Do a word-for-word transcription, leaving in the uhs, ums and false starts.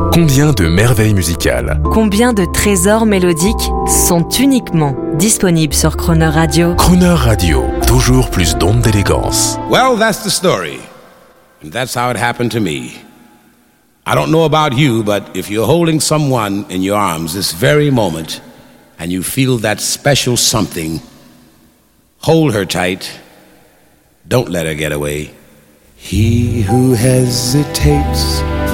Combien de merveilles musicales, combien de trésors mélodiques sont uniquement disponibles sur Crooner Radio. Crooner Radio, toujours plus d'ondes d'élégance. Well, that's the story. And that's how it happened to me. I don't know about you, but if you're holding someone in your arms this very moment and you feel that special something, hold her tight. Don't let her get away. He who hesitates